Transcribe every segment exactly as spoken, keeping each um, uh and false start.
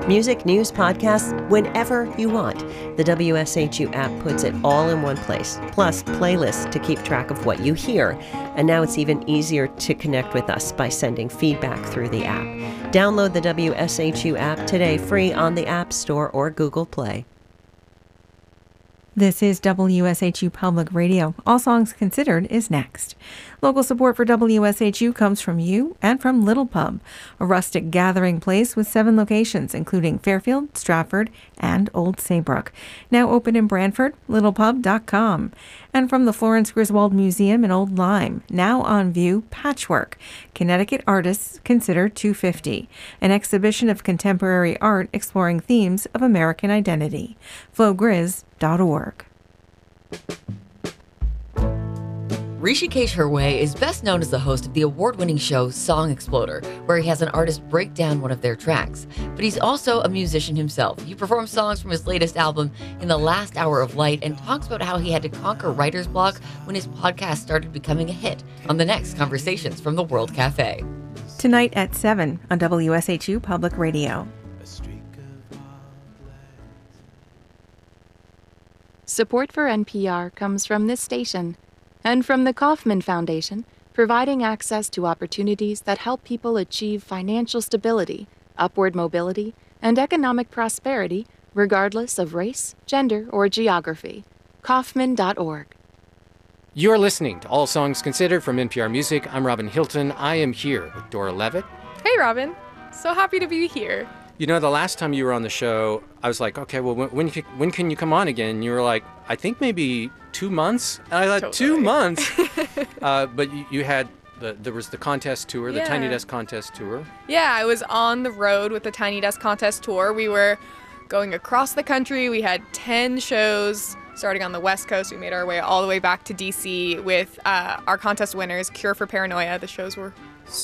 Music, news, podcasts, whenever you want. The W S H U app puts it all in one place, plus playlists to keep track of what you hear. And now it's even easier to connect with us by sending feedback through the app. Download the W S H U app today, free on the App Store or Google Play. This is W S H U Public Radio. All Songs Considered is next. Local support for W S H U comes from you and from Little Pub, a rustic gathering place with seven locations, including Fairfield, Stratford, and Old Saybrook. Now open in Brantford, little pub dot com. And from the Florence Griswold Museum in Old Lyme, now on view Patchwork, Connecticut Artists Consider two fifty, an exhibition of contemporary art exploring themes of American identity. flo griz dot org. Rishikesh Hirway is best known as the host of the award-winning show Song Exploder, where he has an artist break down one of their tracks. But he's also a musician himself. He performs songs from his latest album, In the Last Hour of Light, and talks about how he had to conquer writer's block when his podcast started becoming a hit on the next Conversations from the World Cafe. Tonight at seven on W S H U Public Radio. Support for N P R comes from this station and from the Kauffman Foundation, providing access to opportunities that help people achieve financial stability, upward mobility, and economic prosperity, regardless of race, gender, or geography. Kauffman dot org. You're listening to All Songs Considered from N P R Music. I'm Robin Hilton. I am here with Dora Levitt. Hey, Robin. So happy to be here. You know, the last time you were on the show, I was like, okay, well, when when, when can you come on again? And you were like, I think maybe two months. And I thought, Totally. two months? uh, but you, you had, the, there was the contest tour, the Yeah. Tiny Desk contest tour. Yeah, I was on the road with the Tiny Desk Contest Tour. We were going across the country. We had ten shows starting on the West Coast. We made our way all the way back to D C with uh, our contest winners, Cure for Paranoia. The shows were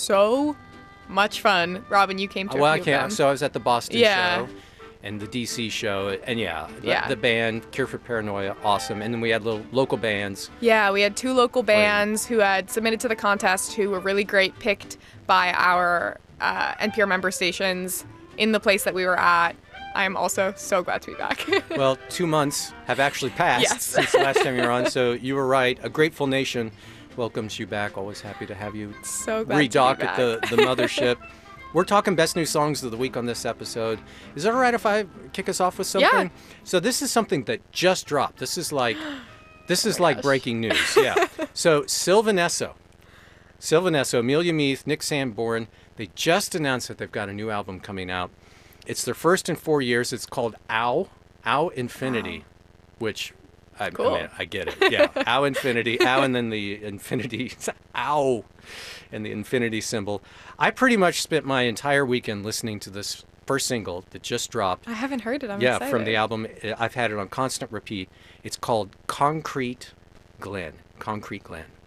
so much fun. Robin, you came to Well, a I few can't. of them. So I was at the Boston Yeah. show and the D C show. And yeah, the, Yeah. the band, Cure for Paranoia, awesome. And then we had little local bands. Yeah, we had two local bands who had submitted to the contest who were really great, picked by our uh, N P R member stations in the place that we were at. I'm also so glad to be back. Well, two months have actually passed Yes. since the last time you were on, so you were right. A Grateful Nation welcomes you back. Always happy to have you So glad to be redock back. at the, the mothership. We're talking best new songs of the week on this episode. Is it all right if I kick us off with something? Yeah. So this is something that just dropped. This is like this is Oh my like gosh. breaking news. Yeah. So Sylvanesso, Sylvanesso, Amelia Meath, Nick Sanborn, they just announced that they've got a new album coming out. It's their first in four years. It's called Ow, Ow Infinity, Wow. which I, Cool. I mean, I get it. Yeah, Ow Infinity, Ow, and then the infinity, Ow, and the infinity symbol. I pretty much spent my entire weekend listening to this first single that just dropped. I haven't heard it. I'm yeah, excited. from the album. I've had it on constant repeat. It's called Concrete Glen. Concrete Glen.